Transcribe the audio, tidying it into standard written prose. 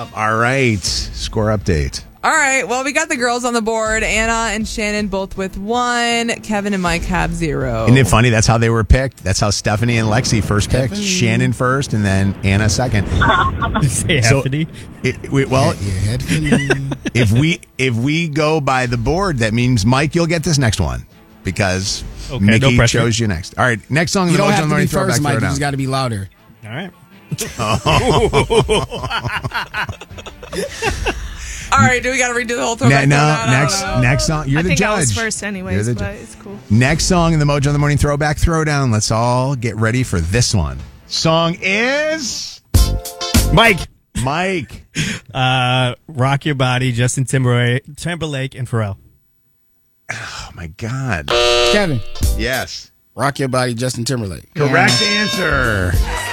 All right. Score update. All right. Well, we got the girls on the board. Anna and Shannon both with 1. Kevin and Mike have 0. Isn't it funny? That's how they were picked. That's how Stephanie and Lexi first picked. Shannon first and then Anna second. Say Anthony. If we go by the board, that means, Mike, you'll get this next one because Mickey chose you next. All right. Next song in You the don't Mojo have on the to be Morning first, Throwback Mike. You Throwdown. just got to be louder. All right. All right. Do we got to redo the whole throwback? Next song. You're I the think judge. I was first anyways, but it's cool. Next song in the Mojo on the Morning Throwback Throwdown. Let's all get ready for this one. Song is Mike. Rock Your Body, Justin Timberlake and Pharrell. Oh, my God. Kevin. Yes. Rock Your Body, Justin Timberlake. Correct answer.